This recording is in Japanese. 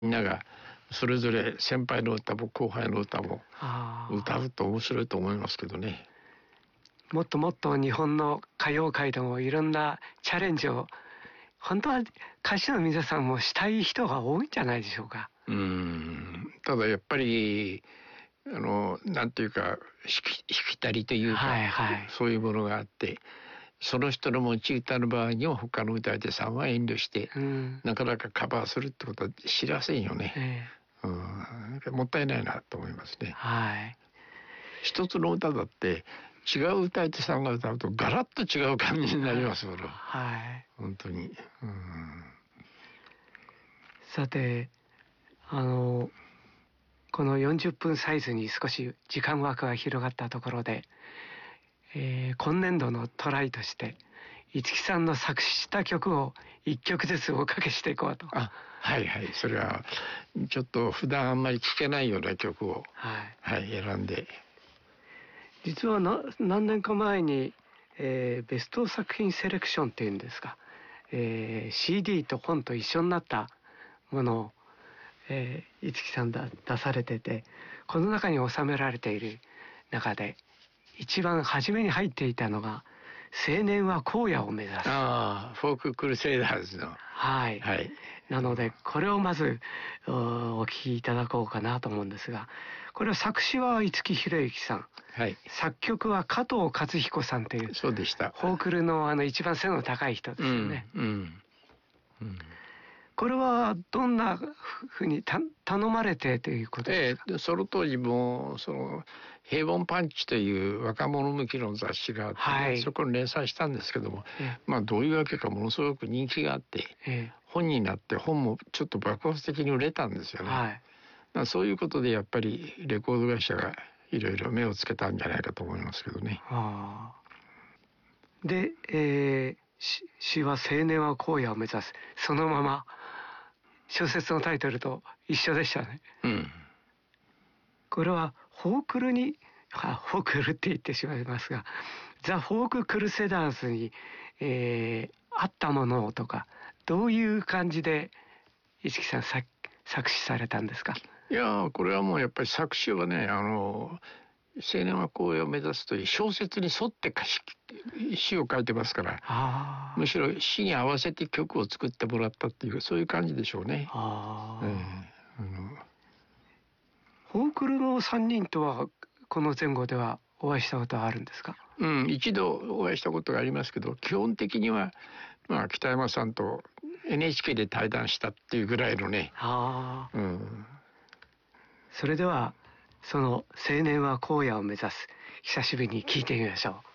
みんながそれぞれ先輩の歌も後輩の歌も歌うと面白いと思いますけどね。 もっともっと日本の歌謡界でもいろんなチャレンジを本当は歌手の皆さんもしたい人が多いんじゃないでしょうか。 ただやっぱりなんていうかしきたりというか、そういうものがあって、その人の持ち歌の場合には他の歌い手さんは遠慮して、なかなかカバーするってことは知りませんよね。もったいないなと思いますね。一つの歌だって違う歌い手さんが歌うとガラッと違う感じになりますもの。本当に。 さてこの40分サイズに少し時間枠が広がったところで、今年度のトライとして五木さんの作詞した曲を一曲ずつおかけしていこうと。 それはちょっと普段あんまり聴けないような曲を、選んで。 実は何年か前に、ベスト作品セレクションっていうんですか、CD と本と一緒になったものを五木さん出されてて、この中に収められている中で一番初めに入っていたのが青年は荒野を目指す。 フォーククルセイダーズの。 なのでこれをまずお聴きいただこうかなと思うんですが、これは作詞は五木ひろゆきさん、作曲は加藤勝彦さんという、 そうでした。 フォークルの一番背の高い人ですよね。これはどんなふうに頼まれてということですか？ その当時も平凡パンチという若者向きの雑誌があって、そこに連載したんですけども、どういうわけかものすごく人気があって、本になって本もちょっと爆発的に売れたんですよね。そういうことでやっぱりレコード会社がいろいろ目をつけたんじゃないかと思いますけどね。 で、詩は青年は荒野を目指す、そのまま小説のタイトルと一緒でしたね。これはフォークルにフォークルって言ってしまいますが、ザ・フォーク・クルセダーズに、あったものとか、どういう感じで五木さん作詞されたんですか？ いやこれはもうやっぱり作詞はね、青年は荒野を目指すという小説に沿って詩を書いてますから、むしろ詩に合わせて曲を作ってもらったっていう、そういう感じでしょうね。 フォークルの3人とはこの前後ではお会いしたことはあるんですか？ 一度お会いしたことがありますけど、基本的には北山さんと NHK で対談したっていうぐらいのね。 それではその青年は荒野を目指す、久しぶりに聞いてみましょう。